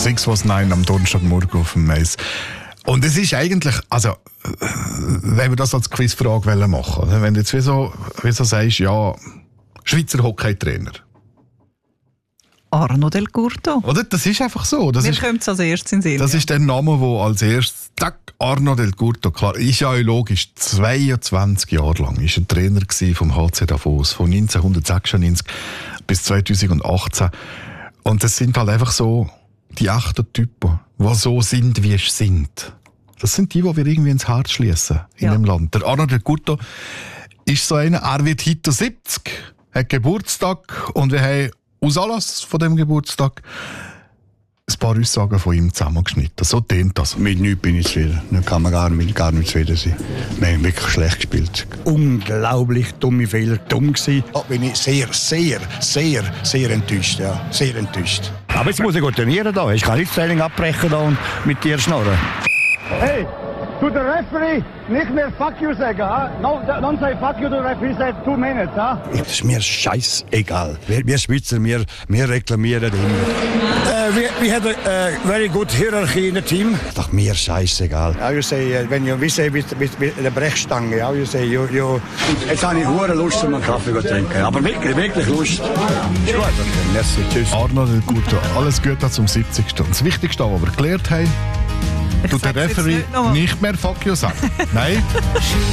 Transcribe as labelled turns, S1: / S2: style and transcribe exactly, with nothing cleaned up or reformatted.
S1: sechs was neun am Donnerstagmorgen auf dem Mais. Und es ist eigentlich, also, wenn wir das als Quizfrage machen wollen, wenn du jetzt wie so, wie so sagst, ja, Schweizer Hockeytrainer.
S2: Arno Del Curto.
S1: Oder? Das ist einfach so. Das
S2: Mir
S1: ist,
S2: kommt es als erstes in den Sinn.
S1: Das
S2: ja.
S1: ist der Name, der als erstes, tack, Arno Del Curto, klar, ist ja logisch, zweiundzwanzig Jahre lang war er Trainer vom H C Davos, von neunzehnhundertsechsundneunzig bis zweitausendachtzehn. Und das sind halt einfach so die echten Typen, die so sind, wie sie sind. Das sind die, die wir irgendwie ins Herz schließen in
S2: ja.
S1: dem Land. Der Arno Del Curto ist so einer, er wird heute siebzig, hat Geburtstag und wir haben aus Anlass von dem Geburtstag ein paar Aussagen von ihm zusammengeschnitten. So tönt das.
S3: Mit nichts bin ich zufrieden. Da kann man gar nicht, gar nicht zufrieden sein. Wir haben wirklich schlecht gespielt. Unglaublich dumme Fehler, dumm gewesen. Da bin ich sehr, sehr, sehr, sehr enttäuscht. Ja. Sehr enttäuscht. Aber jetzt muss ich gut trainieren. Da. Ich kann nicht das Training abbrechen da und mit dir schnurren.
S4: Hey, to the referee, nicht mehr fuck you sagen. Huh? No, don't say fuck you to the referee, say two minutes. Huh?
S3: Es ist mir scheißegal. Wir, wir Schweizer, wir, wir reklamieren immer. Uh, we, we had a uh, very good hierarchy in the team. Doch mir scheißegal. How you say, uh, when you we say with, with, with the Brechstange, how you say, you, you... Jetzt habe ich hohe Lust, um einen Kaffee zu trinken. Aber wirklich, wirklich Lust. Ist gut, okay. Merci, tschüss.
S1: Arno Del Curto, alles Gute zum siebzigsten Und das Wichtigste, was wir gelernt haben,
S2: Ich
S1: tut der
S2: sag's jetzt
S1: Referee
S2: nicht noch mal.
S1: nicht mehr fuck you sagen. Nein.